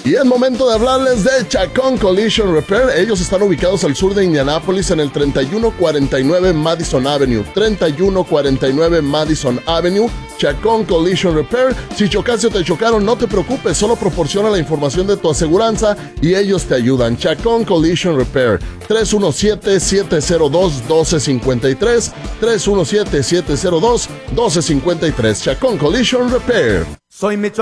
Y es momento de hablarles de Chacón Collision Repair. Ellos están ubicados al sur de Indianápolis en el 3149 Madison Avenue. 3149 Madison Avenue. Chacón Collision Repair. Si chocaste o te chocaron, no te preocupes, solo proporciona la información de tu aseguranza y ellos te ayudan. Chacón Collision Repair. 317-702-1253. 317-702-1253. Chacón Collision Repair. Soy